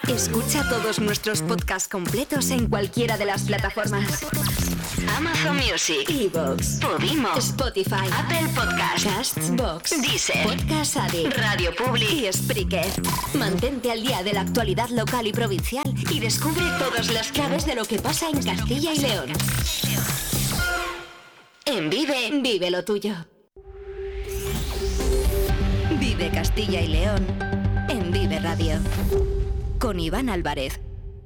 Escucha todos nuestros podcasts completos en cualquiera de las plataformas: Amazon Music, iVoox, Podimo, Spotify, Apple Podcasts, Castbox, Deezer, Podcast Addict, Radio Public y Spreaker. Mantente al día de la actualidad local y provincial y descubre todas las claves de lo que pasa en Castilla y León. En Vive, vive lo tuyo. Vive Castilla y León en Vive Radio. Con Iván Álvarez.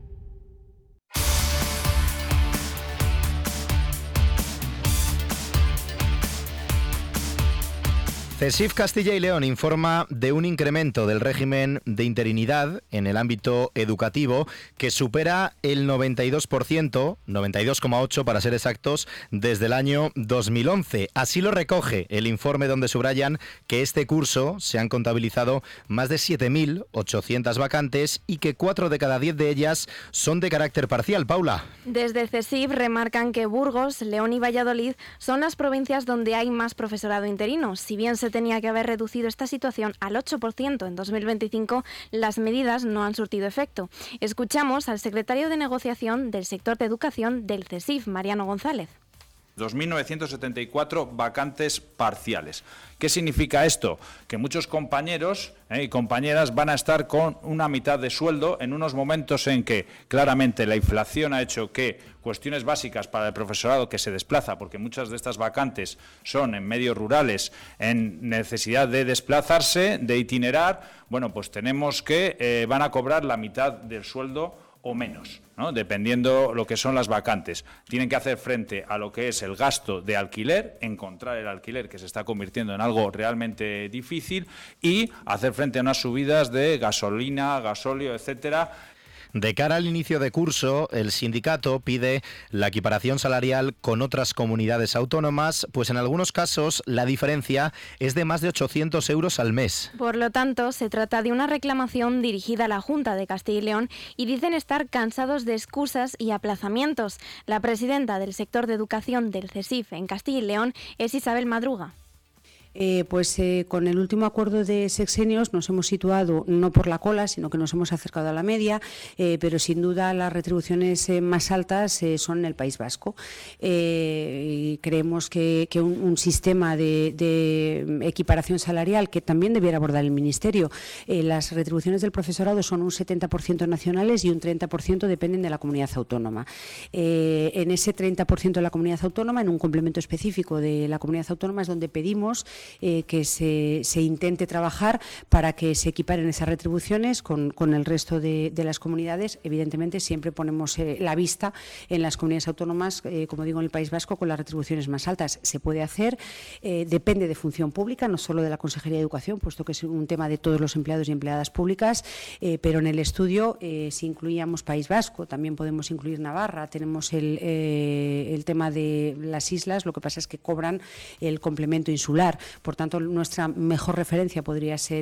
CESIF Castilla y León informa de un incremento del régimen de interinidad en el ámbito educativo que supera el 92%, 92,8% para ser exactos, desde el año 2011. Así lo recoge el informe, donde subrayan que este curso se han contabilizado más de 7.800 vacantes y que 4 de cada 10 de ellas son de carácter parcial. Paula. Desde CESIF remarcan que Burgos, León y Valladolid son las provincias donde hay más profesorado interino. Si bien se tenía que haber reducido esta situación al 8% en 2025, las medidas no han surtido efecto. Escuchamos al secretario de negociación del sector de educación del CESIF, Mariano González. 2.974 vacantes parciales. ¿Qué significa esto? Que muchos compañeros y compañeras van a estar con una mitad de sueldo en unos momentos en que claramente la inflación ha hecho que cuestiones básicas para el profesorado que se desplaza, porque muchas de estas vacantes son en medios rurales, en necesidad de desplazarse, de itinerar, bueno, pues tenemos que van a cobrar la mitad del sueldo o menos, ¿no? Dependiendo lo que son las vacantes. Tienen que hacer frente a lo que es el gasto de alquiler, encontrar el alquiler, que se está convirtiendo en algo realmente difícil, y hacer frente a unas subidas de gasolina, gasóleo, etcétera. De cara al inicio de curso, el sindicato pide la equiparación salarial con otras comunidades autónomas, pues en algunos casos la diferencia es de más de 800 euros al mes. Por lo tanto, se trata de una reclamación dirigida a la Junta de Castilla y León y dicen estar cansados de excusas y aplazamientos. La presidenta del sector de educación del CESIF en Castilla y León es Isabel Madruga. Con el último acuerdo de sexenios nos hemos situado no por la cola, sino que nos hemos acercado a la media, pero sin duda las retribuciones más altas son en el País Vasco. Y creemos que un sistema de equiparación salarial que también debiera abordar el Ministerio. Las retribuciones del profesorado son un 70% nacionales y un 30% dependen de la comunidad autónoma. En ese 30% de la comunidad autónoma, en un complemento específico de la comunidad autónoma, es donde pedimos que se intente trabajar para que se equiparen esas retribuciones con el resto de las comunidades. Evidentemente, siempre ponemos la vista en las comunidades autónomas, como digo, en el País Vasco, con las retribuciones más altas. Se puede hacer, depende de función pública, no solo de la Consejería de Educación, puesto que es un tema de todos los empleados y empleadas públicas, pero en el estudio, si incluíamos País Vasco, también podemos incluir Navarra. Tenemos el tema de las islas, lo que pasa es que cobran el complemento insular. Por tanto, nuestra mejor referencia podría ser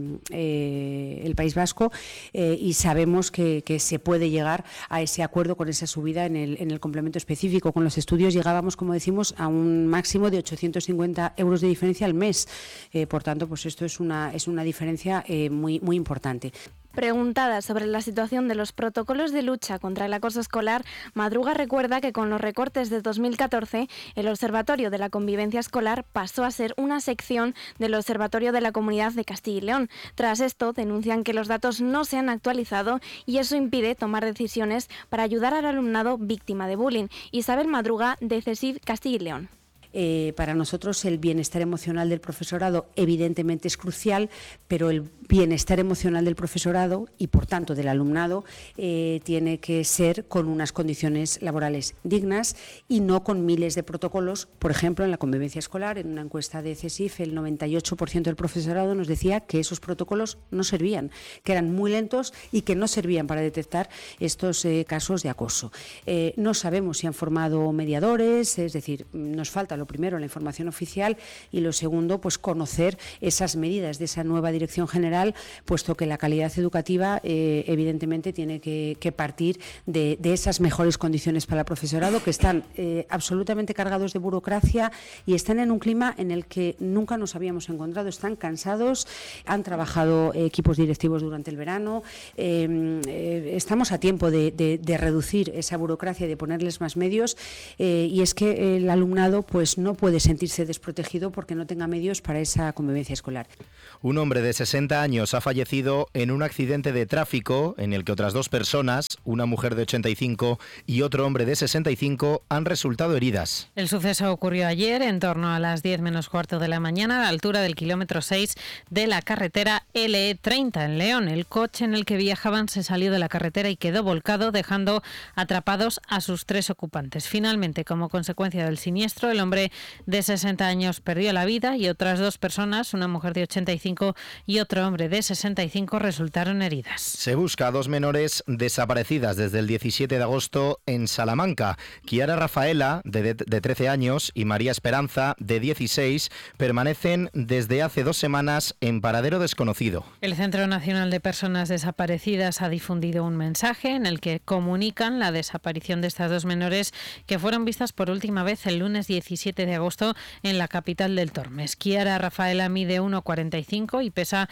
el País Vasco, y sabemos que se puede llegar a ese acuerdo con esa subida en el complemento específico. Con los estudios llegábamos, como decimos, a un máximo de 850 euros de diferencia al mes. Por tanto, pues esto es una diferencia muy, muy importante. Preguntada sobre la situación de los protocolos de lucha contra el acoso escolar, Madruga recuerda que con los recortes de 2014, el Observatorio de la Convivencia Escolar pasó a ser una sección del Observatorio de la Comunidad de Castilla y León. Tras esto, denuncian que los datos no se han actualizado y eso impide tomar decisiones para ayudar al alumnado víctima de bullying. Isabel Madruga, de CESIF Castilla y León. Para nosotros el bienestar emocional del profesorado evidentemente es crucial, pero el bienestar emocional del profesorado y por tanto del alumnado tiene que ser con unas condiciones laborales dignas y no con miles de protocolos. Por ejemplo, en la convivencia escolar, en una encuesta de CESIF, el 98% del profesorado nos decía que esos protocolos no servían, que eran muy lentos y que no servían para detectar estos casos de acoso. No sabemos si han formado mediadores, es decir, nos falta lo primero, la información oficial, y lo segundo, pues conocer esas medidas de esa nueva Dirección General, puesto que la calidad educativa evidentemente tiene que partir de esas mejores condiciones para el profesorado, que están absolutamente cargados de burocracia y están en un clima en el que nunca nos habíamos encontrado. Están cansados, han trabajado equipos directivos durante el verano, estamos a tiempo de reducir esa burocracia y de ponerles más medios, y es que el alumnado pues no puede sentirse desprotegido porque no tenga medios para esa convivencia escolar. Un hombre de 60 años ha fallecido en un accidente de tráfico en el que otras 2 personas, una mujer de 85 y otro hombre de 65, han resultado heridas. El suceso ocurrió ayer en torno a las 10 menos cuarto de la mañana a la altura del kilómetro 6 de la carretera LE30 en León. El coche en el que viajaban se salió de la carretera y quedó volcado, dejando atrapados a sus 3 ocupantes. Finalmente, como consecuencia del siniestro, el hombre de 60 años perdió la vida y otras 2 personas, una mujer de 85 y otro hombre de 65, resultaron heridas. Se busca a 2 menores desaparecidas desde el 17 de agosto en Salamanca. Kiara Rafaela, de 13 años, y María Esperanza, de 16, permanecen desde hace 2 semanas en paradero desconocido. El Centro Nacional de Personas Desaparecidas ha difundido un mensaje en el que comunican la desaparición de estas 2 menores que fueron vistas por última vez el lunes 17 de agosto en la capital del Tormes. Kiara Rafaela mide 1,45 y pesa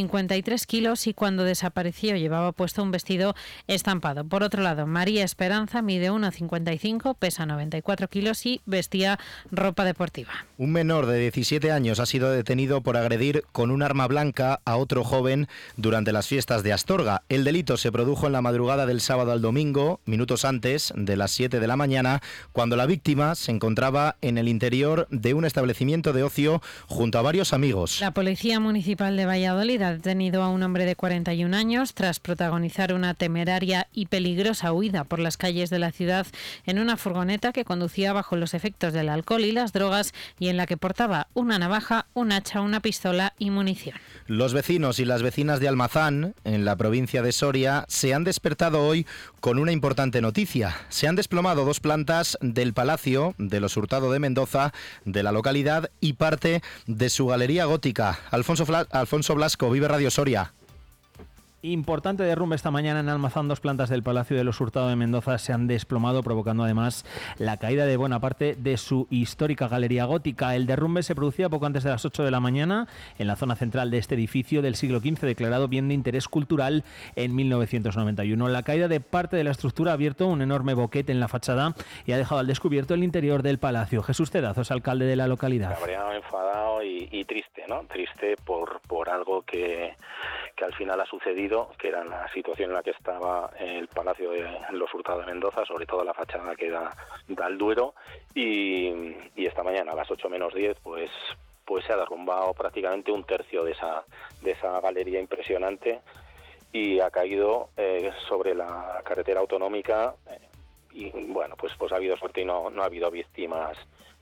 53 kilos y cuando desapareció llevaba puesto un vestido estampado. Por otro lado, María Esperanza mide 1,55, pesa 94 kilos y vestía ropa deportiva. Un menor de 17 años ha sido detenido por agredir con un arma blanca a otro joven durante las fiestas de Astorga. El delito se produjo en la madrugada del sábado al domingo, minutos antes de las 7 de la mañana, cuando la víctima se encontraba en el interior de un establecimiento de ocio junto a varios amigos. La Policía Municipal de Valladolid ha detenido a un hombre de 41 años tras protagonizar una temeraria y peligrosa huida por las calles de la ciudad en una furgoneta que conducía bajo los efectos del alcohol y las drogas y en la que portaba una navaja, un hacha, una pistola y munición. Los vecinos y las vecinas de Almazán, en la provincia de Soria, se han despertado hoy con una importante noticia. Se han desplomado 2 plantas del Palacio de los Hurtado de Mendoza, de la localidad, y parte de su galería gótica. Alfonso Blasco, Vive Radio Soria. Importante derrumbe esta mañana en Almazán. 2 plantas del Palacio de los Hurtado de Mendoza se han desplomado, provocando además la caída de buena parte de su histórica galería gótica. El derrumbe se producía poco antes de las 8 de la mañana en la zona central de este edificio del siglo XV, declarado bien de interés cultural en 1991. La caída de parte de la estructura ha abierto un enorme boquete en la fachada y ha dejado al descubierto el interior del palacio. Jesús Tedazo es alcalde de la localidad. Cabreado, enfadado y triste, ¿no? Triste por algo que al final ha sucedido, que era la situación en la que estaba el Palacio de los Hurtado de Mendoza, sobre todo la fachada que da al Duero, y esta mañana a las 8 menos 10 pues se ha derrumbado prácticamente un tercio de esa galería impresionante y ha caído sobre la carretera autonómica, y bueno, pues ha habido suerte y no ha habido víctimas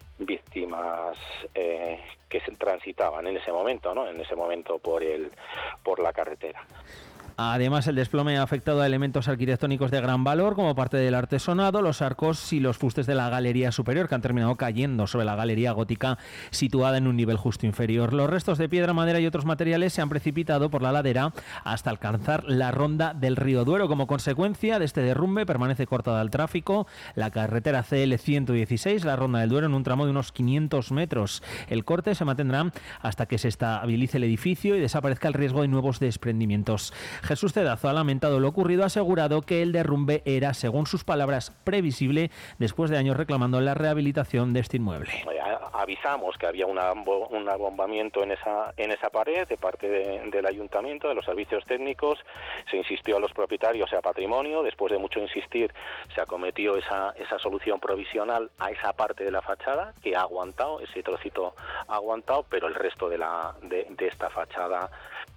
que se transitaban en ese momento, ¿no? En ese momento por la carretera. Además, el desplome ha afectado a elementos arquitectónicos de gran valor, como parte del artesonado, los arcos y los fustes de la galería superior, que han terminado cayendo sobre la galería gótica situada en un nivel justo inferior. Los restos de piedra, madera y otros materiales se han precipitado por la ladera hasta alcanzar la ronda del río Duero. Como consecuencia de este derrumbe, permanece cortada al tráfico la carretera CL 116, la ronda del Duero, en un tramo de unos 500 metros. El corte se mantendrá hasta que se estabilice el edificio y desaparezca el riesgo de nuevos desprendimientos. Jesús Tedazo ha lamentado lo ocurrido, ha asegurado que el derrumbe era, según sus palabras, previsible después de años reclamando la rehabilitación de este inmueble. Avisamos que había un abombamiento en esa pared de parte del ayuntamiento, de los servicios técnicos. Se insistió a los propietarios y a patrimonio. Después de mucho insistir, se acometió esa solución provisional a esa parte de la fachada, que ha aguantado, ese trocito ha aguantado, pero el resto de esta fachada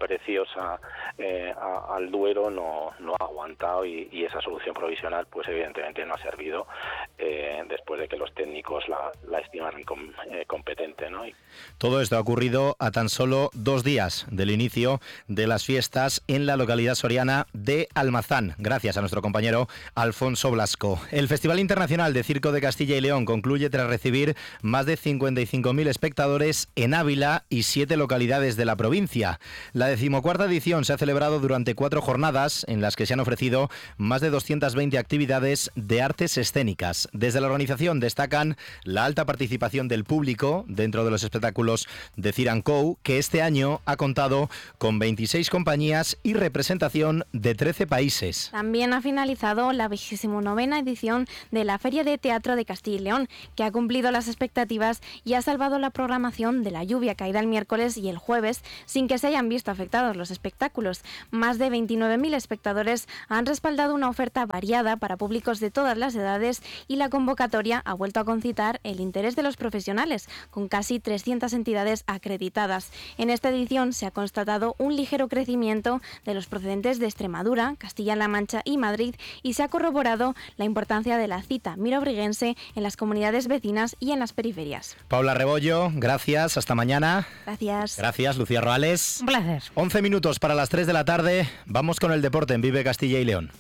preciosa al Duero no ha aguantado y esa solución provisional pues evidentemente no ha servido después de que los técnicos la estimaran competente, ¿no? Todo esto ha ocurrido a tan solo 2 días del inicio de las fiestas en la localidad soriana de Almazán, gracias a nuestro compañero Alfonso Blasco. El Festival Internacional de Circo de Castilla y León concluye tras recibir más de 55.000 espectadores en Ávila y 7 localidades de la provincia. La 14ª edición se ha celebrado durante 4 jornadas en las que se han ofrecido más de 220 actividades de artes escénicas. Desde la organización destacan la alta participación del público dentro de los espectáculos de Cirancou, que este año ha contado con 26 compañías y representación de 13 países. También ha finalizado la 29ª edición de la Feria de Teatro de Castilla y León, que ha cumplido las expectativas y ha salvado la programación de la lluvia caída el miércoles y el jueves sin que se hayan visto afectados los espectáculos. Más de 29.000 espectadores han respaldado una oferta variada para públicos de todas las edades y la convocatoria ha vuelto a concitar el interés de los profesionales, con casi 300 entidades acreditadas. En esta edición se ha constatado un ligero crecimiento de los procedentes de Extremadura, Castilla-La Mancha y Madrid y se ha corroborado la importancia de la cita mirobriguense en las comunidades vecinas y en las periferias. Paula Rebollo, gracias, hasta mañana. Gracias. Gracias, Lucía Roales. Un placer. 11 minutos para las 3 de la tarde, vamos con el deporte en Vive Castilla y León.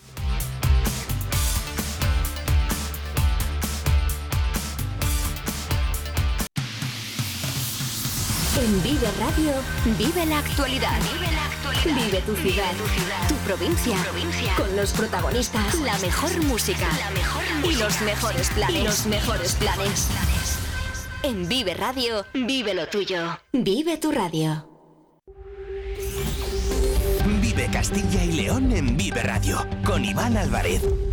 En Vive Radio, vive la actualidad. Vive tu ciudad, tu provincia, con los protagonistas, la mejor música y los mejores planes. En Vive Radio, vive lo tuyo. Vive tu radio. Vive Castilla y León en Vive Radio, con Iván Álvarez.